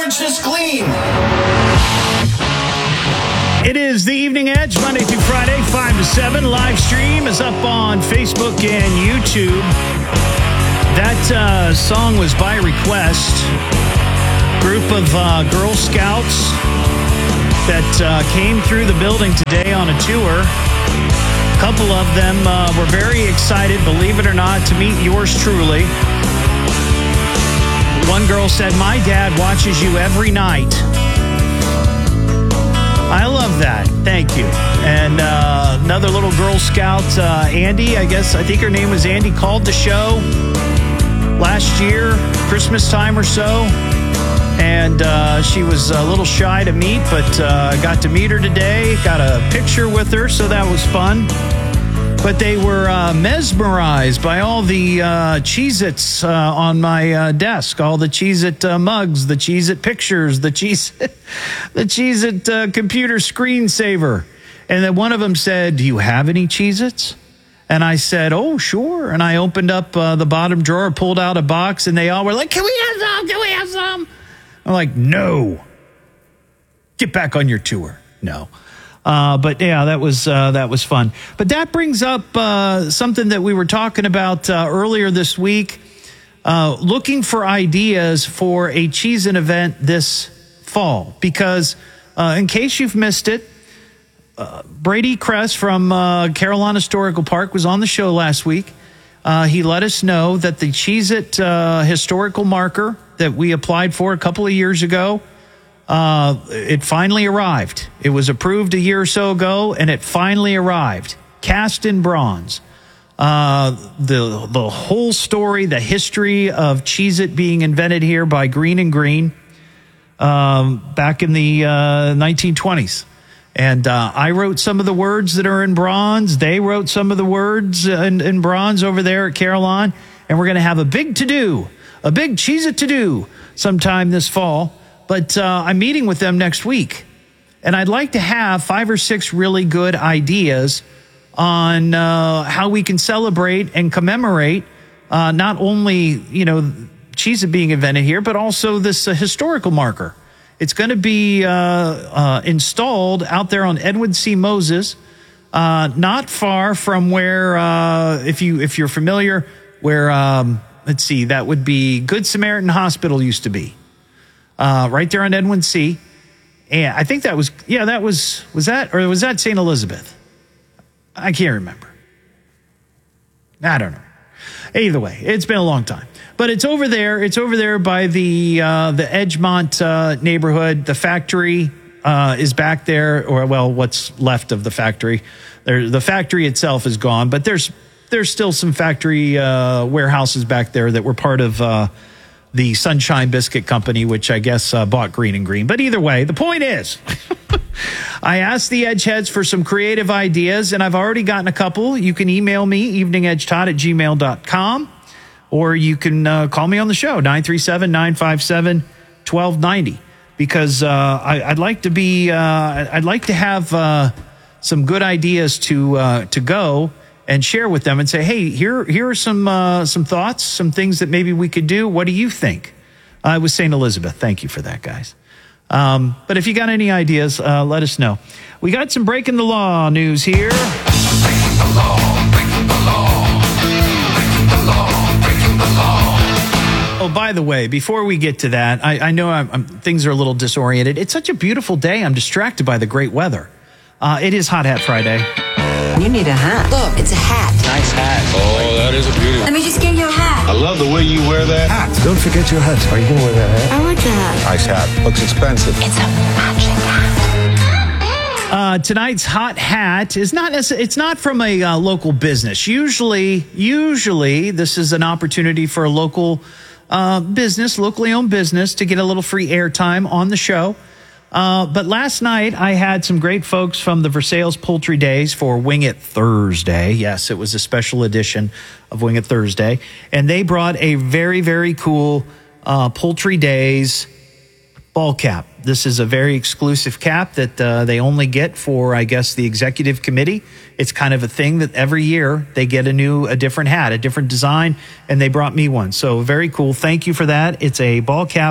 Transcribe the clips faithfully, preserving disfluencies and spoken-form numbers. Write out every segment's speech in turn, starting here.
orange is clean. It is the Evening Edge, Monday through Friday, five to seven. Live stream is up on Facebook and YouTube. That uh, song was by request. Group of uh, Girl Scouts that uh, came through the building today on a tour. A couple of them uh, were very excited, believe it or not, to meet yours truly. One girl said, "My dad watches you every night." I love that. Thank you. And uh, another little Girl Scout, uh, Andy, I guess, I think her name was Andy, called the show last year, Christmas time or so. And uh, she was a little shy to meet, but I uh, got to meet her today, got a picture with her, so that was fun. But they were uh, mesmerized by all the uh, Cheez-Its uh, on my uh, desk, all the Cheez-It uh, mugs, the Cheez-It pictures, the Cheez-It, the Cheez-It uh, computer screensaver. And then one of them said, "Do you have any Cheez-Its?" And I said, "Oh, sure." And I opened up uh, the bottom drawer, pulled out a box, and they all were like, "Can we have some? Can we have some?" I'm like, "No. Get back on your tour." No. Uh, but yeah, that was uh, that was fun. But that brings up uh, something that we were talking about uh, earlier this week, uh, looking for ideas for a Cheez-It event this fall. Because uh, in case you've missed it, uh, Brady Kress from uh, Carolina Historical Park was on the show last week. Uh, he let us know that the Cheez-It uh, historical marker that we applied for a couple of years ago, Uh, it finally arrived. It was approved a year or so ago, and it finally arrived. Cast in bronze. Uh, the the whole story, the history of Cheez-It being invented here by Green and Green um, back in the uh, nineteen twenties. And uh, I wrote some of the words that are in bronze. They wrote some of the words in, in bronze over there at Caroline. And we're going to have a big to-do, a big Cheez-It to-do sometime this fall. But uh, I'm meeting with them next week, and I'd like to have five or six really good ideas on uh, how we can celebrate and commemorate uh, not only, you know, Cheez-It being invented here, but also this uh, historical marker. It's going to be uh, uh, installed out there on Edwin C. Moses, uh, not far from where, uh, if you if you're familiar, where um, let's see, that would be Good Samaritan Hospital used to be. Uh, right there on Edwin C. And I think that was, yeah, that was, was that, or was that Saint Elizabeth? I can't remember. I don't know. Either way, it's been a long time. But it's over there. It's over there by the uh, the Edgemont uh, neighborhood. The factory uh, is back there, or, well, what's left of the factory. There, the factory itself is gone, but there's there's still some factory uh, warehouses back there that were part of uh the Sunshine Biscuit Company, which I guess uh, bought Green and Green. But either way, the point is, I asked the Edgeheads for some creative ideas, and I've already gotten a couple. You can email me, eveningedgetodd at gmail dot com, or you can uh, call me on the show, nine three seven, nine five seven, one two nine zero, because uh, I, I'd like to be, uh, I'd like to have uh, some good ideas to uh, to go and share with them and say, hey, here here are some uh, some thoughts, some things that maybe we could do. What do you think? Uh, it was Saint Elizabeth. Thank you for that, guys. Um, but if you got any ideas, uh, let us know. We got some Breaking the Law news here. Breaking the law, breaking the law, breaking the law, breaking the law. Oh, by the way, before we get to that, I, I know I'm, I'm, things are a little disoriented. It's such a beautiful day. I'm distracted by the great weather. Uh, it is Hot Hat Friday. You need a hat. Look, it's a hat. Nice hat. Oh, that is a beauty. Let me just get you a hat. I love the way you wear that hat. Don't forget your hat. Are you going to wear that hat? I like that. Nice hat. Looks expensive. It's a matching hat. Uh, tonight's hot hat is not necess- it's not from a uh, local business. Usually, usually this is an opportunity for a local uh, business, locally owned business, to get a little free airtime on the show. Uh, but last night, I had some great folks from the Versailles Poultry Days for Wing It Thursday. Yes, it was a special edition of Wing It Thursday. And they brought a very, very cool uh, Poultry Days ball cap. This is a very exclusive cap that uh, they only get for, I guess, the executive committee. It's kind of a thing that every year they get a new, a different hat, a different design, and they brought me one. So very cool. Thank you for that. It's a ball cap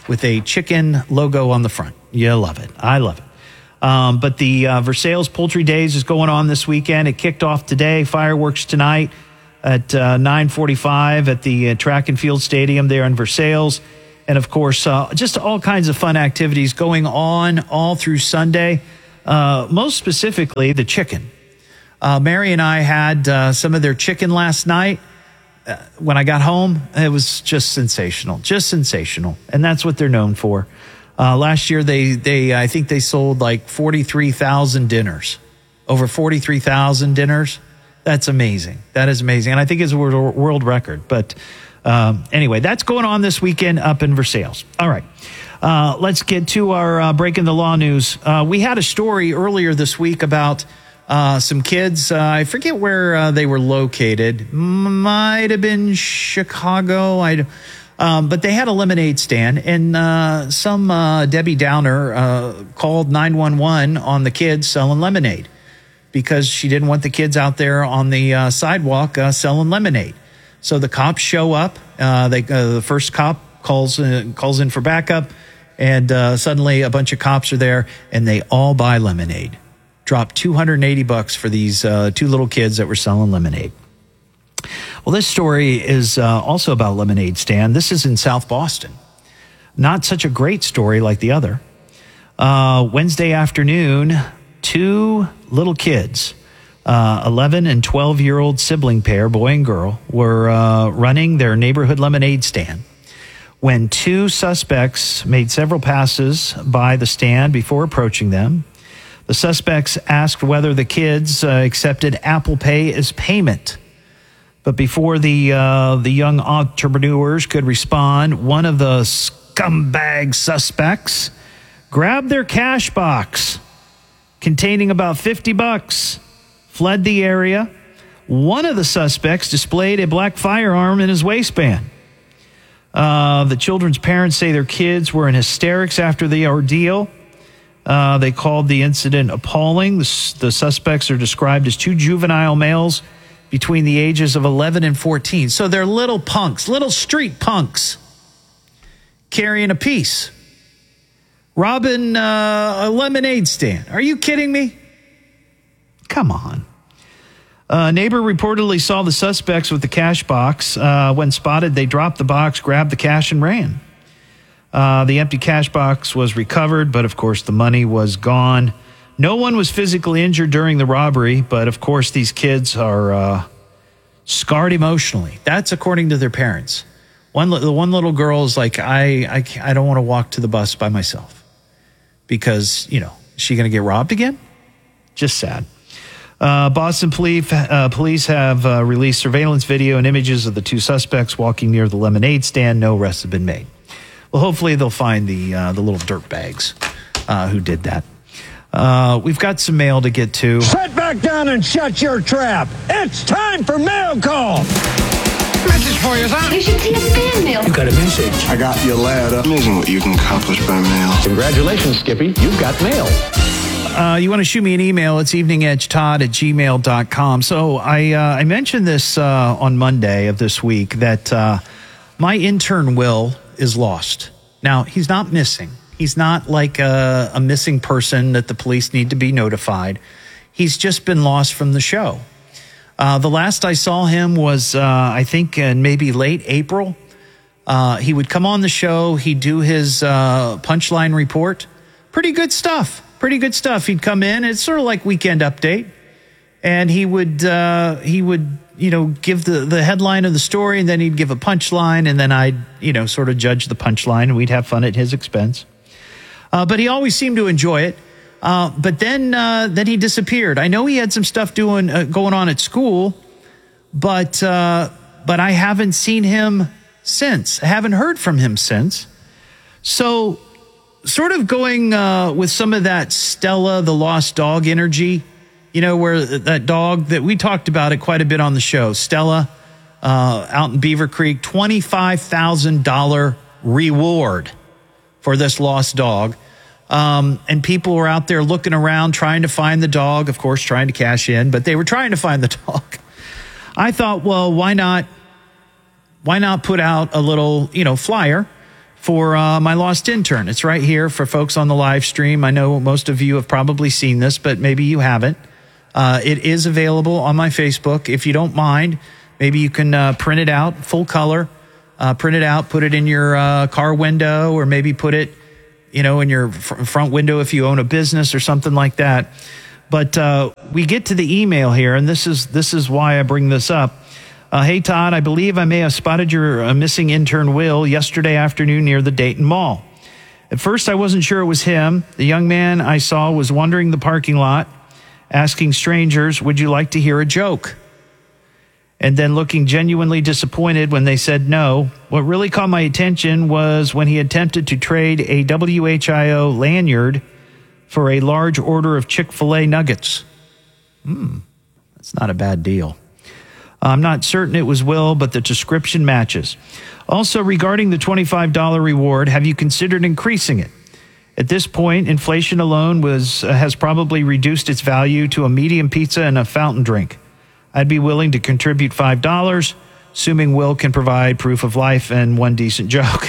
with a chicken logo on the front. You love it. I love it. Um, but the uh, Versailles Poultry Days is going on this weekend. It kicked off today. Fireworks tonight at uh, nine forty-five at the uh, track and field stadium there in Versailles. And, of course, uh, just all kinds of fun activities going on all through Sunday. Uh, most specifically, the chicken. Uh, Mary and I had uh, some of their chicken last night. Uh, when I got home, it was just sensational, just sensational. And that's what they're known for. Uh, last year, they, they I think they sold like forty-three thousand dinners, over forty-three thousand dinners. That's amazing. That is amazing. And I think it's a world, world record. But um, anyway, that's going on this weekend up in Versailles. All right. Uh, let's get to our uh, Breaking the Law news. Uh, we had a story earlier this week about uh, some kids. Uh, I forget where uh, they were located. Might have been Chicago. I Um, but they had a lemonade stand, and uh, some uh, Debbie Downer uh, called nine one one on the kids selling lemonade because she didn't want the kids out there on the uh, sidewalk uh, selling lemonade. So the cops show up. Uh, they uh, the first cop calls uh, calls in for backup, and uh, suddenly a bunch of cops are there, and they all buy lemonade. Drop two hundred eighty bucks for these uh, two little kids that were selling lemonade. Well, this story is uh, also about lemonade stand. This is in South Boston. Not such a great story like the other. Uh, Wednesday afternoon, two little kids, uh, eleven and twelve-year-old sibling pair, boy and girl, were uh, running their neighborhood lemonade stand when two suspects made several passes by the stand before approaching them. The suspects asked whether the kids uh, accepted Apple Pay as payment. But before the uh, the young entrepreneurs could respond, one of the scumbag suspects grabbed their cash box containing about fifty bucks, fled the area. One of the suspects displayed a black firearm in his waistband. Uh, the children's parents say their kids were in hysterics after the ordeal. Uh, they called the incident appalling. The, the suspects are described as two juvenile males between the ages of eleven and fourteen. So they're little punks, little street punks, carrying a piece, robbing uh, a lemonade stand. Are you kidding me? Come on. A neighbor reportedly saw the suspects with the cash box. Uh, when spotted, they dropped the box, grabbed the cash, and ran. Uh, the empty cash box was recovered, but of course the money was gone. No one was physically injured during the robbery, but of course these kids are uh, scarred emotionally. That's according to their parents. One, the one little girl is like, I, I, I don't want to walk to the bus by myself because, you know, is she going to get robbed again? Just sad. Uh, Boston police, uh, police have uh, released surveillance video and images of the two suspects walking near the lemonade stand. No arrests have been made. Well, hopefully they'll find the uh, the little dirt bags uh, who did that. Uh, we've got some mail to get to. Sit back down and shut your trap. It's time for mail call. Message for you, son. You should see a fan mail. You got a message. I got your letter. Amazing what you can accomplish by mail. Congratulations, Skippy. You've got mail. Uh, you want to shoot me an email, it's eveningedgetodd at gmail dot com. So I uh, I mentioned this uh, on Monday of this week that uh, my intern Will is lost. Now, he's not missing. He's not like a, a missing person that the police need to be notified. He's just been lost from the show. Uh, the last I saw him was, uh, I think, in maybe late April. Uh, he would come on the show. He'd do his uh, punchline report. Pretty good stuff. Pretty good stuff. He'd come in. It's sort of like Weekend Update. And he would, uh, he would, you know, give the, the headline of the story, and then he'd give a punchline, and then I'd, you know, sort of judge the punchline, and we'd have fun at his expense. Uh, but he always seemed to enjoy it. Uh, but then uh, then he disappeared. I know he had some stuff doing uh, going on at school, but uh, but I haven't seen him since. I haven't heard from him since. So sort of going uh, with some of that Stella the Lost Dog energy, you know, where that dog that we talked about it quite a bit on the show, Stella uh, out in Beaver Creek, twenty-five thousand dollars reward for this lost dog. Um, and people were out there looking around, trying to find the dog, of course, trying to cash in, but they were trying to find the dog. I thought, well, why not, why not put out a little, you know, flyer for uh, my lost intern. It's right here for folks on the live stream. I know most of you have probably seen this, but maybe you haven't. Uh, it is available on my Facebook. If you don't mind, maybe you can uh, print it out, full color, uh, print it out, put it in your uh, car window, or maybe put it, you know, in your fr- front window if you own a business or something like that. But uh, we get to the email here, and this is this is why I bring this up. Uh, hey, Todd, I believe I may have spotted your uh, missing intern, Will, yesterday afternoon near the Dayton Mall. At first, I wasn't sure it was him. The young man I saw was wandering the parking lot, asking strangers, would you like to hear a joke? And then looking genuinely disappointed when they said no. What really caught my attention was when he attempted to trade a W H I O lanyard for a large order of Chick-fil-A nuggets. Hmm, that's not a bad deal. I'm not certain it was Will, but the description matches. Also, regarding the twenty-five dollars reward, have you considered increasing it? At this point, inflation alone was uh, has probably reduced its value to a medium pizza and a fountain drink. I'd be willing to contribute five dollars, assuming Will can provide proof of life and one decent joke.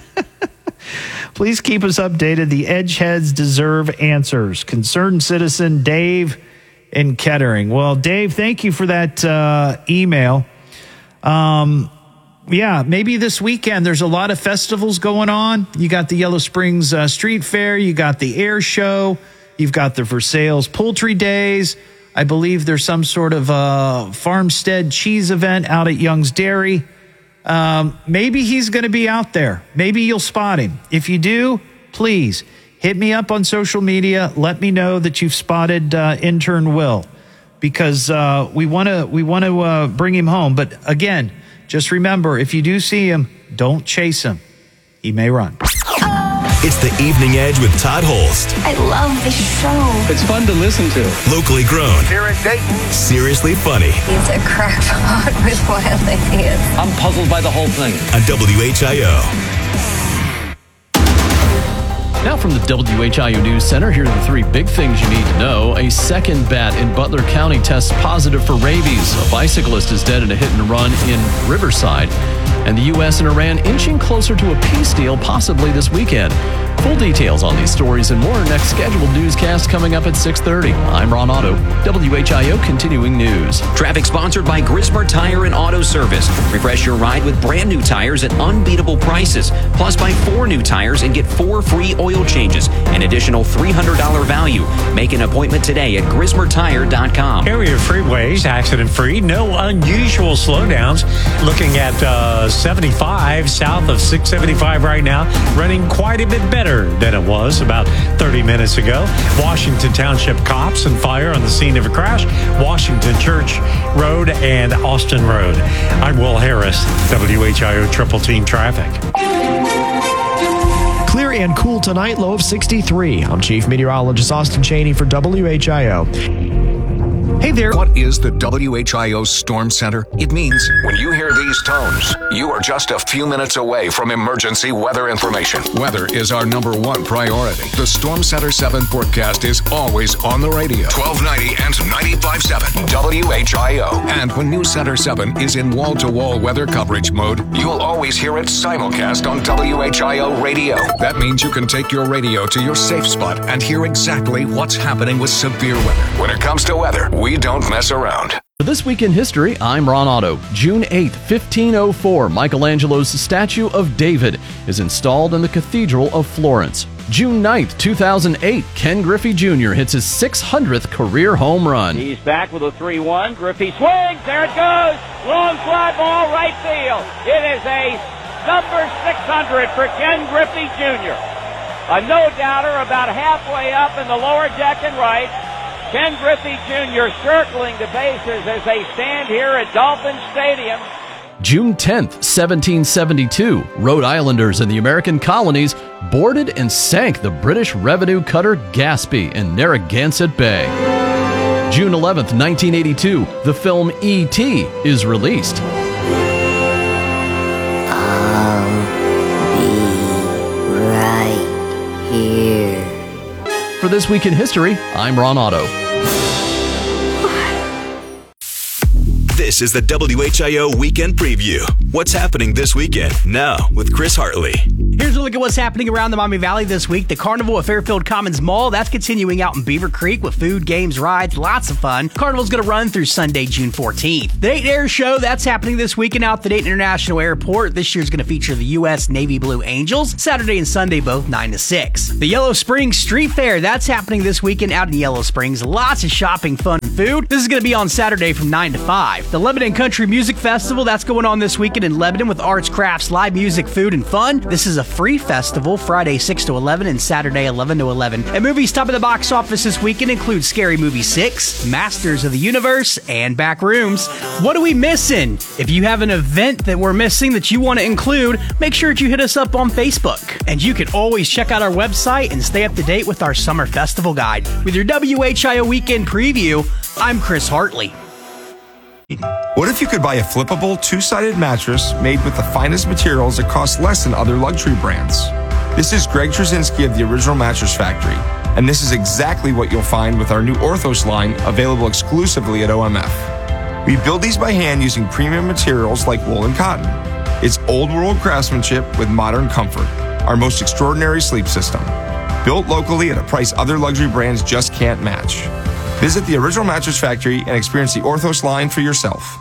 Please keep us updated. The Edgeheads deserve answers. Concerned citizen Dave in Kettering. Well, Dave, thank you for that uh, email. Um, yeah, maybe this weekend there's a lot of festivals going on. You got the Yellow Springs uh, Street Fair. You got the Air Show. You've got the Versailles Poultry Days. I believe there's some sort of uh, farmstead cheese event out at Young's Dairy. Um, maybe he's going to be out there. Maybe you'll spot him. If you do, please hit me up on social media. Let me know that you've spotted uh, intern Will, because uh, we want to we want to uh, bring him home. But again, just remember, if you do see him, don't chase him. He may run. It's the Evening Edge with Todd Holst. I love this show. It's fun to listen to. Locally grown. Here in Dayton. Seriously funny. He's a crackpot with wild ideas. I'm puzzled by the whole thing. On W H I O. Now from the W H I O News Center, here are the three big things you need to know. A second bat in Butler County tests positive for rabies. A bicyclist is dead in a hit and run in Riverside. And the U S and Iran inching closer to a peace deal possibly this weekend. Full details on these stories and more next scheduled newscast coming up at six thirty. I'm Ron Otto, W H I O Continuing News. Traffic sponsored by Grismer Tire and Auto Service. Refresh your ride with brand new tires at unbeatable prices. Plus, buy four new tires and get four free oil changes. An additional three hundred dollars value. Make an appointment today at grismer tire dot com. Area freeways, accident-free, no unusual slowdowns. Looking at uh, seventy-five, south of six seventy-five right now, running quite a bit better than it was about thirty minutes ago. Washington Township cops and fire on the scene of a crash. Washington Church Road and Austin Road. I'm Will Harris, W H I O Triple Team Traffic. Clear and cool tonight, low of sixty-three. I'm Chief Meteorologist Austin Cheney for W H I O. Hey there. What is the W H I O Storm Center? It means when you hear these tones, you are just a few minutes away from emergency weather information. Weather is our number one priority. The Storm Center seven forecast is always on the radio. twelve ninety and ninety-five point seven W H I O. And when News Center seven is in wall-to-wall weather coverage mode, you'll always hear it simulcast on W H I O radio. That means you can take your radio to your safe spot and hear exactly what's happening with severe weather. When it comes to weather, we don't mess around. For This Week in History, I'm Ron Otto. June eighth, fifteen oh four, Michelangelo's statue of David is installed in the Cathedral of Florence. June ninth, two thousand eight, Ken Griffey Junior hits his six hundredth career home run. He's back with a three one. Griffey swings. There it goes. Long fly ball, right field. It is a number six hundred for Ken Griffey Junior A no-doubter about halfway up in the lower deck and right. Ken Griffey Junior circling the bases as they stand here at Dolphin Stadium. June tenth, seventeen seventy-two, Rhode Islanders in the American colonies boarded and sank the British revenue cutter Gaspee in Narragansett Bay. June eleventh, nineteen eighty-two, the film E T is released. I'll be right here. For This Week in History, I'm Ron Otto. This is the W H I O Weekend Preview. What's happening this weekend? Now with Chris Hartley. Here's a look at what's happening around the Miami Valley this week. The Carnival at Fairfield Commons Mall, that's continuing out in Beaver Creek with food, games, rides, lots of fun. Carnival's going to run through Sunday, June fourteenth. The Dayton Air Show, that's happening this weekend out at the Dayton International Airport. This year's going to feature the U S Navy Blue Angels, Saturday and Sunday, both nine to six. The Yellow Springs Street Fair, that's happening this weekend out in Yellow Springs. Lots of shopping, fun, and food. This is going to be on Saturday from nine to five. The Lebanon Country Music Festival, that's going on this weekend in Lebanon with arts, crafts, live music, food, and fun. This is a free festival, Friday six to eleven and Saturday eleven to eleven. And movies top of the box office this weekend include Scary Movie six, Masters of the Universe, and Backrooms. What are we missing? If you have an event that we're missing that you want to include, make sure that you hit us up on Facebook. And you can always check out our website and stay up to date with our Summer Festival Guide. With your W H I O Weekend Preview, I'm Chris Hartley. What if you could buy a flippable two-sided mattress made with the finest materials that cost less than other luxury brands? This is Greg Trzynski of the Original Mattress Factory, and this is exactly what you'll find with our new Orthos line available exclusively at O M F. We build these by hand using premium materials like wool and cotton. It's old-world craftsmanship with modern comfort, our most extraordinary sleep system. Built locally at a price other luxury brands just can't match. Visit the Original Mattress Factory and experience the Orthos line for yourself.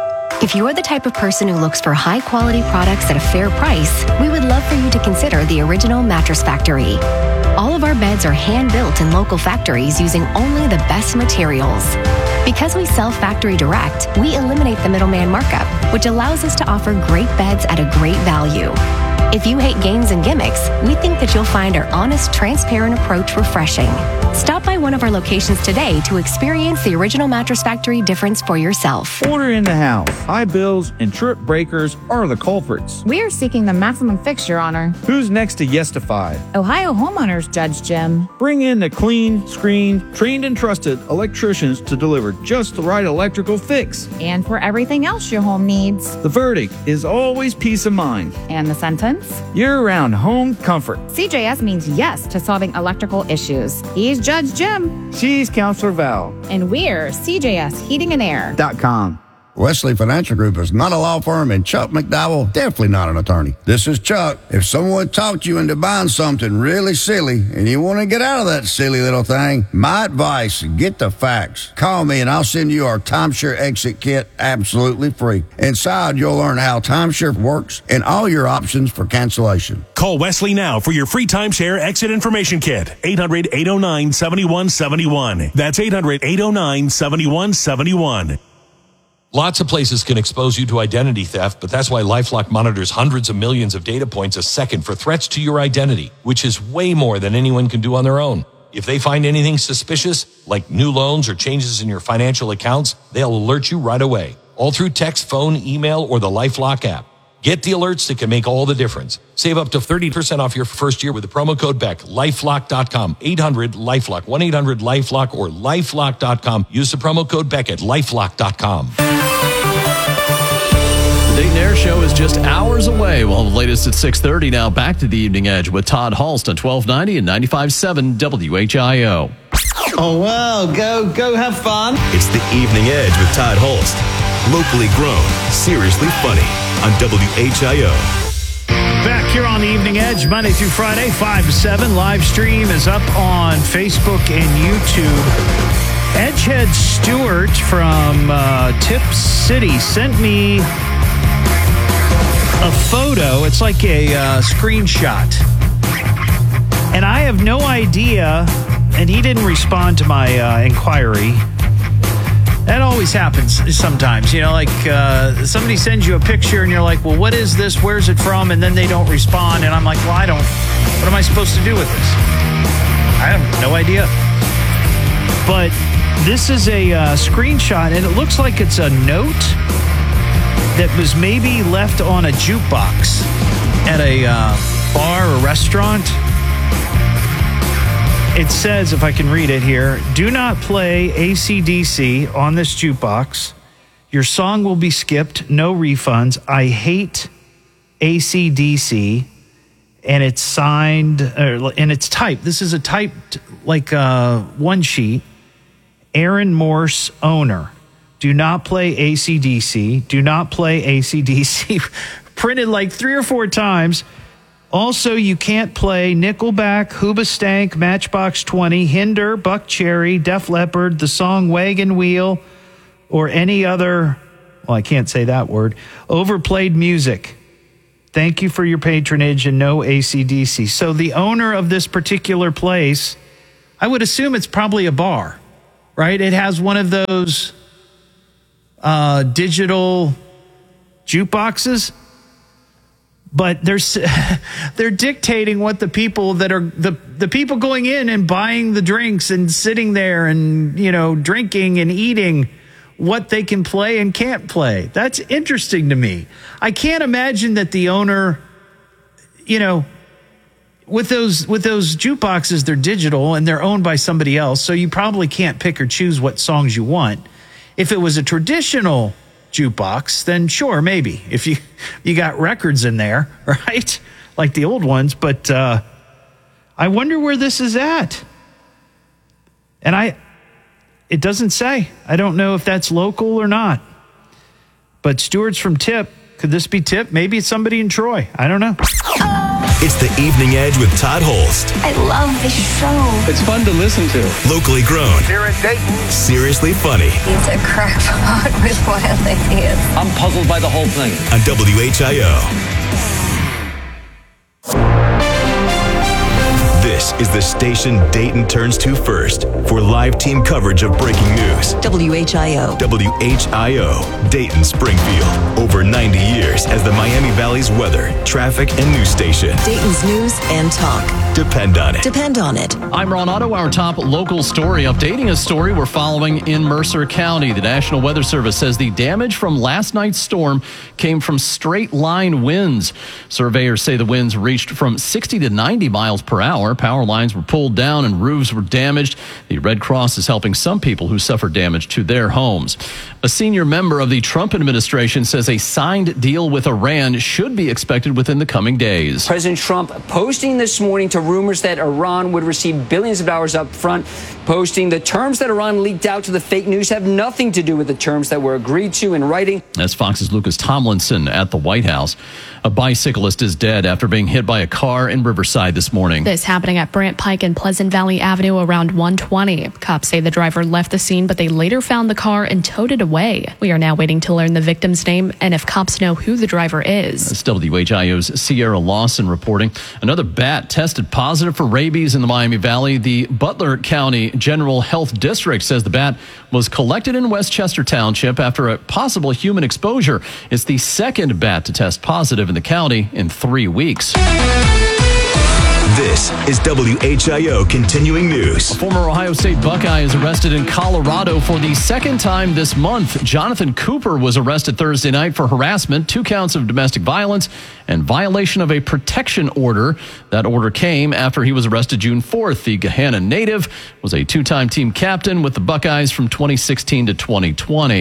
If you're the type of person who looks for high-quality products at a fair price, we would love for you to consider the Original Mattress Factory. All of our beds are hand-built in local factories using only the best materials. Because we sell factory direct, we eliminate the middleman markup, which allows us to offer great beds at a great value. If you hate games and gimmicks, we think that you'll find our honest, transparent approach refreshing. Stop by one of our locations today to experience the Original Mattress Factory difference for yourself. Order in the house. High bills and trip breakers are the culprits. We are seeking the maximum fixture honor. Who's next to Yestify? Ohio Homeowners, Judge Jim. Bring in the clean, screened, trained and trusted electricians to deliver just the right electrical fix. And for everything else your home needs. The verdict is always peace of mind. And the sentence? Year-round home comfort. C J S means yes to solving electrical issues. He's Judge Jim. She's Counselor Val. And we're C J S Heating and Air. Dot com. Wesley Financial Group is not a law firm, and Chuck McDowell definitely not an attorney. This is Chuck. If someone talked you into buying something really silly and you want to get out of that silly little thing, my advice, get the facts. Call me and I'll send you our timeshare exit kit absolutely free. Inside, you'll learn how timeshare works and all your options for cancellation. Call Wesley now for your free timeshare exit information kit. eight hundred, eight oh nine, seven one seven one. That's eight hundred, eight oh nine, seven one seven one. Lots of places can expose you to identity theft, but that's why LifeLock monitors hundreds of millions of data points a second for threats to your identity, which is way more than anyone can do on their own. If they find anything suspicious, like new loans or changes in your financial accounts, they'll alert you right away, all through text, phone, email, or the LifeLock app. Get the alerts that can make all the difference. Save up to thirty percent off your first year with the promo code Beck. LifeLock dot com. eight hundred LifeLock. one eight hundred LifeLock or LifeLock dot com. Use the promo code Beck at LifeLock dot com. The Dayton Air Show is just hours away. We'll have the latest at six thirty. Now back to the Evening Edge with Todd Halst on twelve ninety and ninety-five point seven W H I O. Oh, well, go, go have fun. It's the Evening Edge with Todd Halst. Locally grown, seriously funny on W H I O. Back here on the Evening Edge, Monday through Friday, five to seven. Live stream is up on Facebook and YouTube. Edgehead Stewart from uh, Tip City sent me a photo. It's like a uh, screenshot. And I have no idea, and he didn't respond to my uh, inquiry. That always happens sometimes, you know, like uh, somebody sends you a picture and you're like, well, what is this? Where's it from? And then they don't respond. And I'm like, well, I don't, what am I supposed to do with this? I have no idea. But this is a uh, screenshot, and it looks like it's a note that was maybe left on a jukebox at a uh, bar or restaurant. It says, if I can read it here, do not play A C D C on this jukebox. Your song will be skipped. No refunds. I hate A C D C. And it's signed, uh, and it's typed. This is a typed, like uh, one sheet. Aaron Morse, owner. Do not play A C D C. Do not play A C D C. Printed like three or four times Also, you can't play Nickelback, Hoobastank, Matchbox twenty, Hinder, Buck Cherry, Def Leppard, the song Wagon Wheel, or any other, well, I can't say that word, overplayed music. Thank you for your patronage and no A C D C. So the owner of this particular place, I would assume it's probably a bar, right? It has one of those uh, digital jukeboxes. But they're they're dictating what the people that are the the people going in and buying the drinks and sitting there and, you know, drinking and eating, what they can play and can't play. That's interesting to me. I can't imagine that the owner, you know, with those with those jukeboxes, they're digital and they're owned by somebody else, so you probably can't pick or choose what songs you want. If it was a traditional jukebox, then sure, maybe if you you got records in there, right, like the old ones. But uh I wonder where this is at, and I it doesn't say. I don't know if that's local or not. But Stewart's from Tip. Could this be Tip? Maybe it's somebody in Troy. I don't know. It's the Evening Edge with Todd Holst. I love this show. It's fun to listen to. Locally grown. Here in Dayton. Seriously funny. He's a crackpot with wild ideas. I'm puzzled by the whole thing. On W H I O. This is the station Dayton turns to first for live team coverage of breaking news. W H I O. W H I O, Dayton, Springfield. Over ninety years as the Miami Valley's weather, traffic, and news station. Dayton's news and talk. Depend on it. Depend on it. I'm Ron Otto. Our top local story, updating a story we're following in Mercer County. The National Weather Service says the damage from last night's storm came from straight line winds. Surveyors say the winds reached from sixty to ninety miles per hour. Power lines were pulled down and roofs were damaged. The Red Cross is helping some people who suffered damage to their homes. A senior member of the Trump administration says a signed deal with Iran should be expected within the coming days. President Trump posting this morning to rumors that Iran would receive billions of dollars up front, posting the terms that Iran leaked out to the fake news have nothing to do with the terms that were agreed to in writing. That's Fox's Lucas Tomlinson at the White House. A bicyclist is dead after being hit by a car in Riverside this morning. This happening at Brant Pike and Pleasant Valley Avenue around one twenty. Cops say the driver left the scene, but they later found the car and towed it away. We are now waiting to learn the victim's name and if cops know who the driver is. That's W H I O's Sierra Lawson reporting. Another bat tested positive for rabies in the Miami Valley. The Butler County General Health District says the bat was collected in Westchester Township after a possible human exposure. It's the second bat to test positive in the county in three weeks. This is W H I O Continuing News. A former Ohio State Buckeye is arrested in Colorado for the second time this month. Jonathan Cooper was arrested Thursday night for harassment, two counts of domestic violence, and violation of a protection order. That order came after he was arrested June fourth. The Gahanna native was a two-time team captain with the Buckeyes from twenty sixteen to twenty twenty.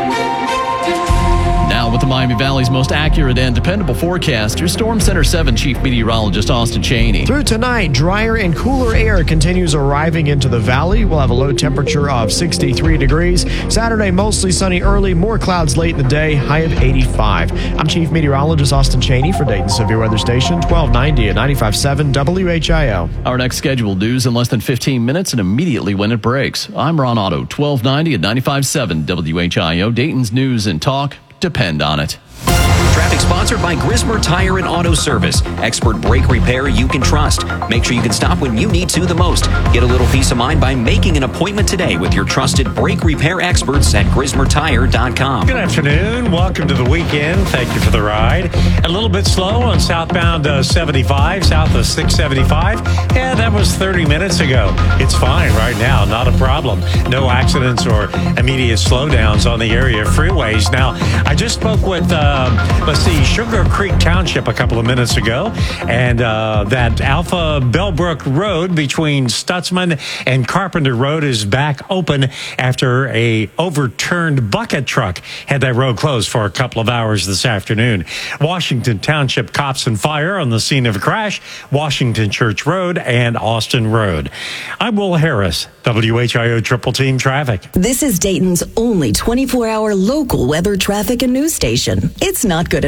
Now with the Miami Valley's most accurate and dependable forecast, your Storm Center seven Chief Meteorologist Austin Cheney. Through tonight, drier and cooler air continues arriving into the valley. We'll have a low temperature of sixty-three degrees. Saturday, mostly sunny early, more clouds late in the day, high of eighty-five. I'm Chief Meteorologist Austin Cheney for Dayton Severe Weather Station, twelve ninety at ninety-five point seven W H I O. Our next scheduled news in less than fifteen minutes and immediately when it breaks. I'm Ron Otto, twelve ninety at ninety-five point seven W H I O. Dayton's news and talk. Depend on it. Traffic sponsored by Grismer Tire and Auto Service. Expert brake repair you can trust. Make sure you can stop when you need to the most. Get a little peace of mind by making an appointment today with your trusted brake repair experts at Grismer Tire dot com. Good afternoon. Welcome to the weekend. Thank you for the ride. A little bit slow on southbound uh, seventy-five, south of six seventy-five. Yeah, that was thirty minutes ago. It's fine right now. Not a problem. No accidents or immediate slowdowns on the area freeways. Now, I just spoke with, uh, let's see, Sugar Creek Township a couple of minutes ago, and uh, that Alpha Bellbrook Road between Stutzman and Carpenter Road is back open after a overturned bucket truck had that road closed for a couple of hours this afternoon. Washington Township cops and fire on the scene of a crash, Washington Church Road and Austin Road. I'm Will Harris, W H I O Triple Team Traffic. This is Dayton's only twenty-four hour local weather, traffic, and news station. It's not good enough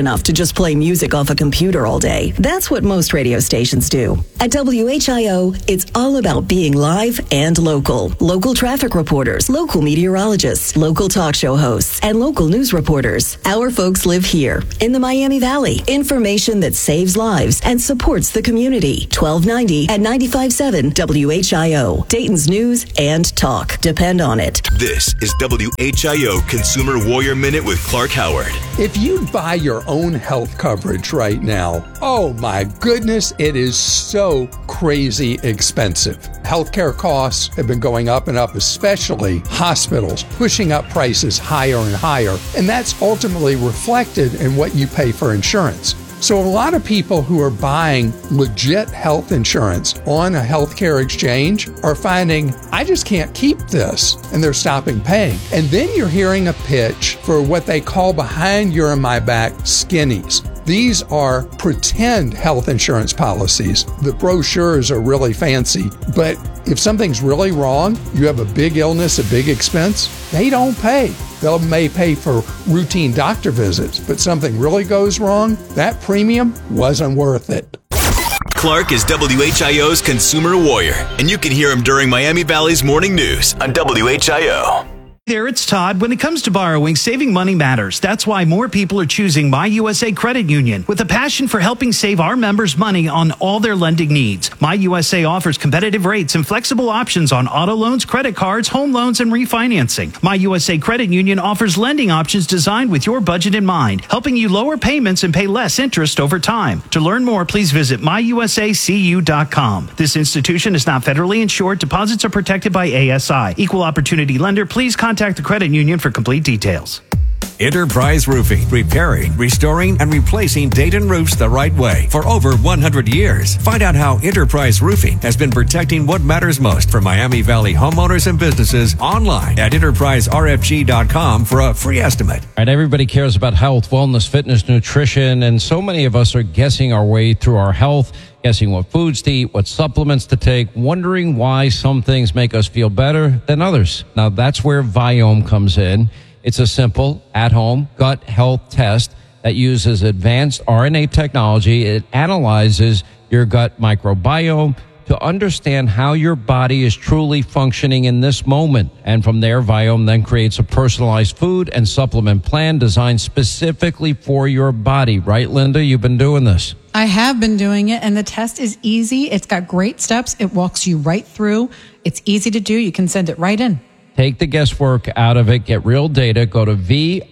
enough to just play music off a computer all day. That's what most radio stations do. At W H I O, it's all about being live and local. Local traffic reporters, local meteorologists, local talk show hosts, and local news reporters. Our folks live here in the Miami Valley. Information that saves lives and supports the community. twelve ninety at ninety-five point seven W H I O. Dayton's news and talk. Depend on it. This is W H I O Consumer Warrior Minute with Clark Howard. If you buy your own health coverage right now, oh my goodness, it is so crazy expensive. Healthcare costs have been going up and up, especially hospitals, pushing up prices higher and higher. And that's ultimately reflected in what you pay for insurance. So a lot of people who are buying legit health insurance on a healthcare exchange are finding, I just can't keep this, and they're stopping paying. And then you're hearing a pitch for what they call behind your and my back skinnies. These are pretend health insurance policies. The brochures are really fancy, but if something's really wrong, you have a big illness, a big expense, they don't pay. They may pay for routine doctor visits, but something really goes wrong, that premium wasn't worth it. Clark is W H I O's Consumer Warrior, and you can hear him during Miami Valley's morning news on W H I O. There, it's Todd. When it comes to borrowing, saving money matters. That's why more people are choosing My U S A Credit Union with a passion for helping save our members money on all their lending needs. My U S A offers competitive rates and flexible options on auto loans, credit cards, home loans, and refinancing. My U S A Credit Union offers lending options designed with your budget in mind, helping you lower payments and pay less interest over time. To learn more, please visit my u s a c u dot com. This institution is not federally insured. Deposits are protected by A S I. Equal opportunity lender. Please contact Contact the credit union for complete details. Enterprise Roofing, repairing, restoring, and replacing Dayton roofs the right way for over one hundred years. Find out how Enterprise Roofing has been protecting what matters most for Miami Valley homeowners and businesses online at enterprise r f g dot com for a free estimate. All right, everybody cares about health, wellness, fitness, nutrition, and so many of us are guessing our way through our health, guessing what foods to eat, what supplements to take, wondering why some things make us feel better than others. Now, that's where Viome comes in. It's a simple, at-home gut health test that uses advanced R N A technology. It analyzes your gut microbiome to understand how your body is truly functioning in this moment. And from there, Viome then creates a personalized food and supplement plan designed specifically for your body. Right, Linda? You've been doing this. I have been doing it, and the test is easy. It's got great steps. It walks you right through. It's easy to do. You can send it right in. Take the guesswork out of it. Get real data. Go to V-I-O-M-E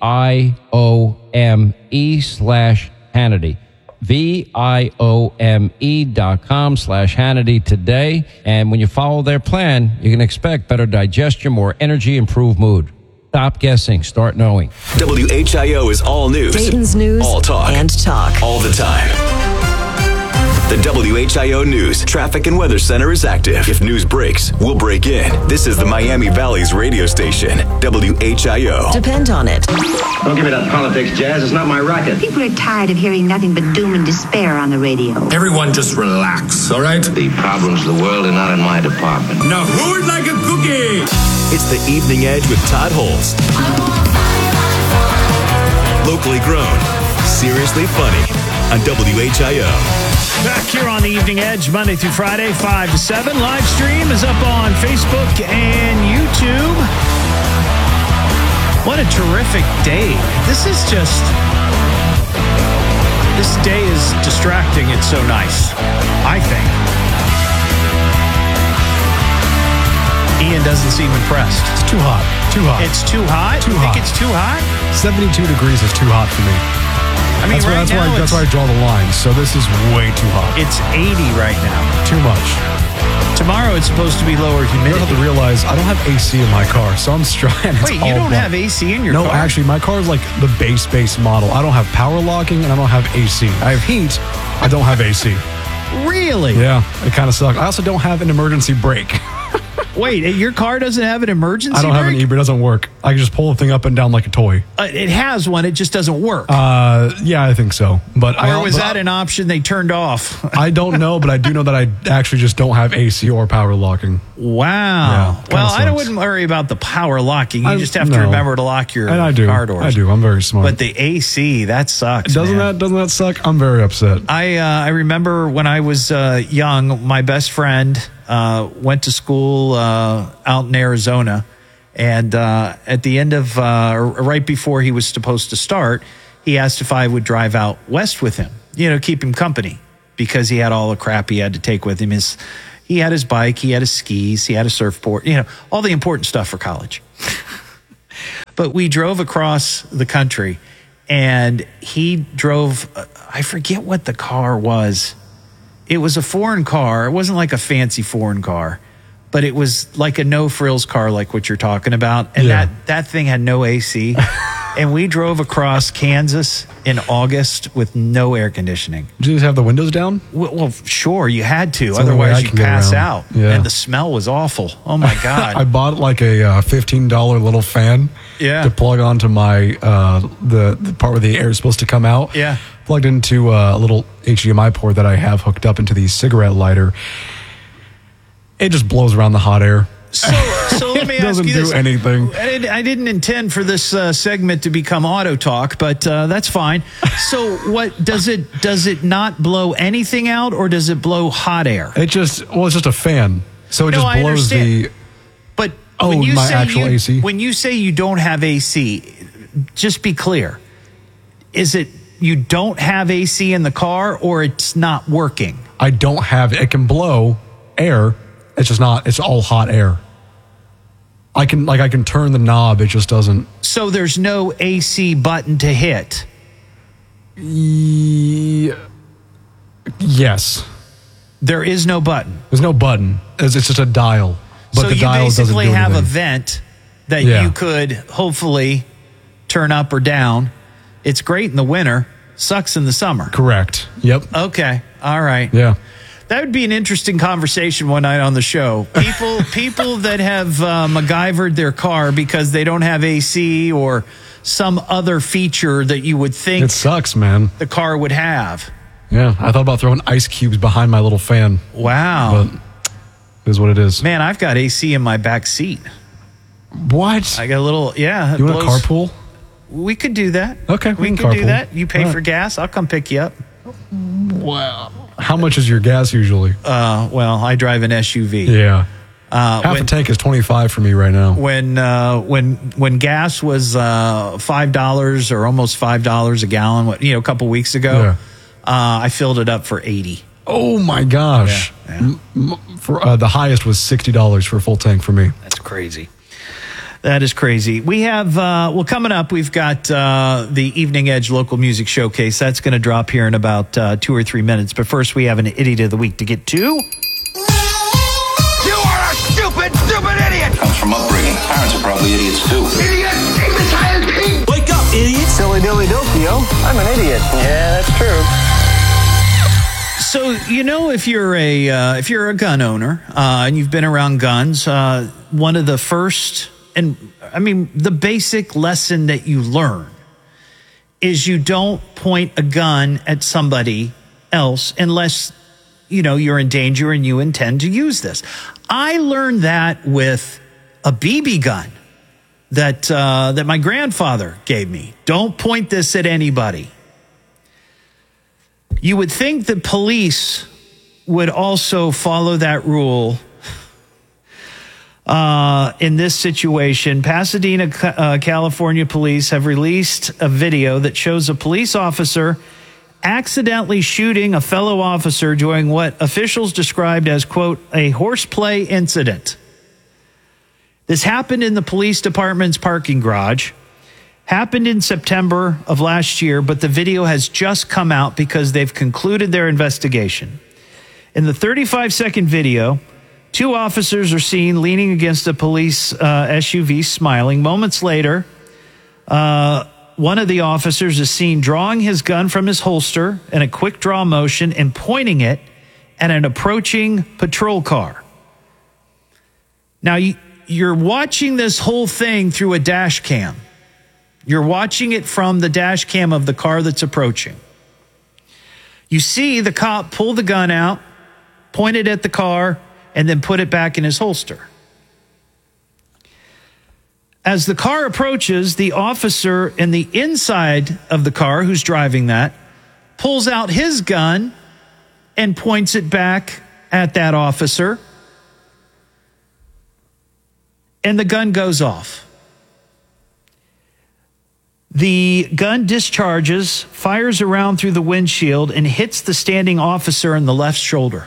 slash Hannity. V-I-O-M-E dot com slash Hannity today. And when you follow their plan, you can expect better digestion, more energy, improved mood. Stop guessing. Start knowing. W H I O is all news. Dayton's news all talk. and talk. All the time. The W H I O News Traffic and Weather Center is active. If news breaks, we'll break in. This is the Miami Valley's radio station, W H I O. Depend on it. Don't give me that politics, Jazz. It's not my racket. People are tired of hearing nothing but doom and despair on the radio. Everyone just relax, all right? The problems of the world are not in my department. Now who'd like a cookie? It's the Evening Edge with Todd Holst. Locally grown, seriously funny on W H I O. Back here on the Evening Edge, Monday through Friday, five to seven. Live stream is up on Facebook and YouTube. What a terrific day. This is just... This day is distracting. It's so nice, I think. Ian doesn't seem impressed. It's too hot. Too hot. It's too hot? Too you hot. think it's too hot? seventy-two degrees is too hot for me. I mean, that's right why, that's, now why, that's why I draw the line. So this is way too hot. It's eighty right now. Too much. Tomorrow it's supposed to be lower humidity. You have to realize I don't have A C in my car, so I'm trying. Wait, you don't have A C in your no, car? No, actually, my car is like the base base model. I don't have power locking and I don't have A C. I have heat. I don't have A C. Really? Yeah, it kind of sucks. I also don't have an emergency brake. Wait, your car doesn't have an emergency I don't brake? have an e-brake. It doesn't work. I can just pull the thing up and down like a toy. Uh, it has one. It just doesn't work. Uh, yeah, I think so. But or I, was but that an option they turned off? I don't know, but I do know that I actually just don't have A C or power locking. Wow. Yeah, well, I sucks. wouldn't worry about the power locking. You I- just have no. to remember to lock your And I do. car doors. I do. I'm very smart. But the A C, that sucks. doesn't man. that doesn't that suck? I'm very upset. I uh, I remember when I was uh, young, my best friend uh, went to school uh, out in Arizona, and uh, at the end of uh, right before he was supposed to start, he asked if I would drive out west with him, you know, keep him company, because he had all the crap he had to take with him. His he had his bike, he had his skis, he had a surfboard, you know, all the important stuff for college. But we drove across the country, and he drove, uh, I forget what the car was. It was a foreign car. It wasn't like a fancy foreign car, but it was like a no-frills car like what you're talking about. And Yeah. that, that thing had no A C. And we drove across Kansas in August with no air conditioning. Did you just have the windows down? Well, well sure, you had to. It's the only way I Otherwise, you'd can get pass around. out. Yeah. And the smell was awful. Oh, my God. I bought like a uh, fifteen dollar little fan Yeah. to plug onto my uh, the the part where the air is supposed to come out. Yeah. Plugged into uh, a little H D M I port that I have hooked up into the cigarette lighter. It just blows around the hot air. So, so let me It ask doesn't you do this. anything. I didn't, I didn't intend for this uh, segment to become auto talk, but uh, that's fine. So, what does it does it not blow anything out, or does it blow hot air? It just well, it's just a fan, so it No, just I blows understand. the. But Oh, when you my say actual you, A C? when you say you don't have A C, just be clear. Is it you don't have A C in the car, or it's not working? I don't have it. Can blow air. It's just not. It's all hot air. I can like I can turn the knob. It just doesn't. So there's no A C button to hit. Ye- yes. There is no button. There's no button. It's, it's just a dial. But so the you dial doesn't basically do have a anything. vent that Yeah. you could hopefully turn up or down. It's great in the winter, sucks in the summer. Correct. Yep. Okay. All right. Yeah. That would be an interesting conversation one night on the show. People people that have uh, MacGyvered their car because they don't have A C or some other feature that you would think It sucks, man. the car would have. Yeah. I thought about throwing ice cubes behind my little fan. Wow. But it is what it is. Man, I've got A C in my back seat. What? I got a little, yeah. it You want to blows- carpool? We could do that. Okay, we we can could do carpool. that. You pay All right. for gas, I'll come pick you up. Wow. How much is your gas usually? Uh, well, I drive an S U V. Yeah. Uh, Half when, a tank is twenty-five for me right now. when uh, when when gas was uh, five dollars or almost five dollars a gallon, what you know, a couple weeks ago, Yeah. uh, I filled it up for eighty. Oh my gosh. Yeah, M- m- For uh, the highest was sixty dollars for a full tank for me. That's crazy. That is crazy. We have, uh, well, coming up, we've got uh, the Evening Edge Local Music Showcase. That's going to drop here in about uh, two or three minutes. But first, we have an Idiot of the Week to get to. You are a stupid, stupid idiot! Comes from upbringing. Parents are probably idiots too. Idiot! Imbecile pig! Wake up, idiot! Silly dilly dopio. I'm an idiot. Yeah, that's true. So, you know, if you're a uh, if you're a gun owner uh, and you've been around guns, uh, one of the first, and I mean, the basic lesson that you learn is you don't point a gun at somebody else unless, you know, you're in danger and you intend to use this. I learned that with a B B gun that uh, that my grandfather gave me. Don't point this at anybody. You would think that police would also follow that rule uh, in this situation. Pasadena, uh, California police have released a video that shows a police officer accidentally shooting a fellow officer during what officials described as, quote, a horseplay incident. This happened in the police department's parking garage. Happened in September of last year, but the video has just come out because they've concluded their investigation. In the thirty-five second video, two officers are seen leaning against a police uh, S U V smiling. Moments later, uh, one of the officers is seen drawing his gun from his holster in a quick draw motion and pointing it at an approaching patrol car. Now, you, you're watching this whole thing through a dash cam. You're watching it from the dash cam of the car that's approaching. You see the cop pull the gun out, point it at the car, and then put it back in his holster. As the car approaches, the officer in the inside of the car who's driving that pulls out his gun and points it back at that officer. And the gun goes off. The gun discharges, fires around through the windshield, and hits the standing officer in the left shoulder.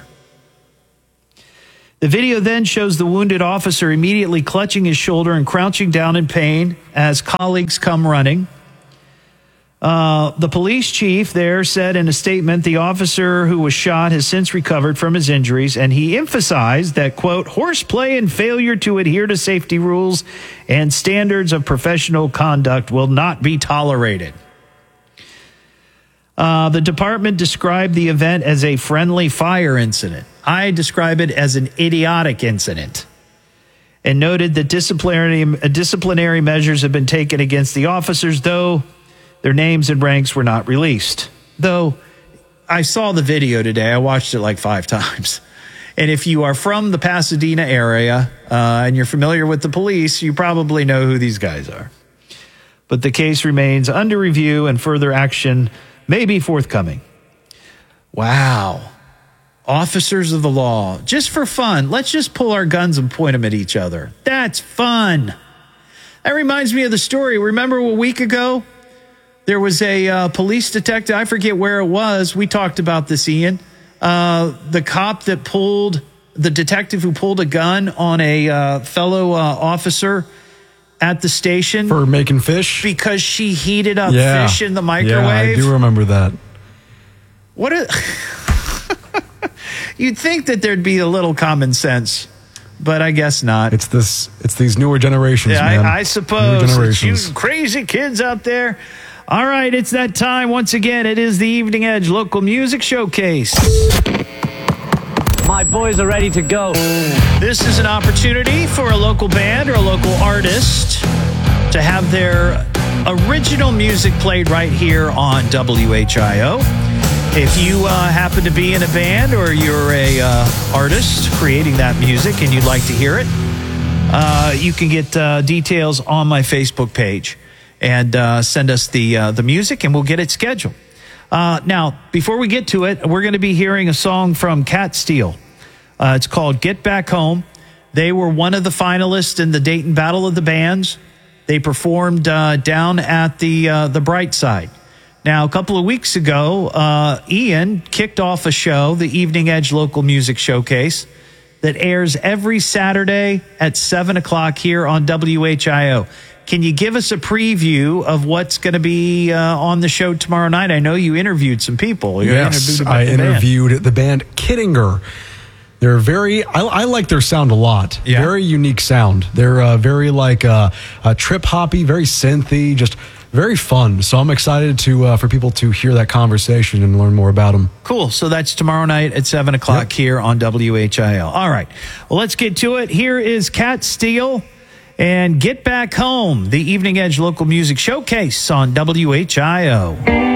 The video then shows the wounded officer immediately clutching his shoulder and crouching down in pain as colleagues come running. Uh, the police chief there said in a statement, the officer who was shot has since recovered from his injuries, and he emphasized that, quote, horseplay and failure to adhere to safety rules and standards of professional conduct will not be tolerated. Uh, the department described the event as a friendly fire incident. I describe it as an idiotic incident, and noted that disciplinary, disciplinary measures have been taken against the officers, though their names and ranks were not released. Though I saw the video today. I watched it like five times. And if you are from the Pasadena area uh, and you're familiar with the police, you probably know who these guys are. But the case remains under review and further action may be forthcoming. Wow. Officers of the law. Just for fun, let's just pull our guns and point them at each other. That's fun. That reminds me of the story. Remember a week ago? There was a uh, police detective, I forget where it was. We talked about this, Ian. Uh, the cop that pulled, the detective who pulled a gun on a uh, fellow uh, officer at the station. For making fish? Because she heated up yeah. fish in the microwave. Yeah, I do remember that. What a... You'd think that there'd be a little common sense, but I guess not. It's this. It's these newer generations, yeah, man. I, I suppose. It's you crazy kids out there. All right, it's that time once again. It is the Evening Edge Local Music Showcase. My boys are ready to go. This is an opportunity for a local band or a local artist to have their original music played right here on W H I O. If you uh, happen to be in a band or you're a uh, artist creating that music and you'd like to hear it, uh, you can get uh, details on my Facebook page and uh, send us the uh, the music and we'll get it scheduled. Uh, now, before we get to it, we're going to be hearing a song from Cat Steel. Uh, it's called Get Back Home. They were one of the finalists in the Dayton Battle of the Bands. They performed uh, down at the uh, the Bright Side. Now, a couple of weeks ago, uh, Ian kicked off a show, the Evening Edge Local Music Showcase, that airs every Saturday at seven o'clock here on W H I O. Can you give us a preview of what's going to be uh, on the show tomorrow night? I know you interviewed some people. You yes, interviewed I the interviewed band. the band Kittinger. They're very, I, I like their sound a lot. Yeah. Very unique sound. They're uh, very like uh, uh, trip hoppy, very synthy, just very fun. So I'm excited to uh, for people to hear that conversation and learn more about them. Cool. So that's tomorrow night at seven o'clock yep. here on W H I O. All right. Well, let's get to it. Here is Cat Steel and Get Back Home, the Evening Edge Local Music Showcase on W H I O.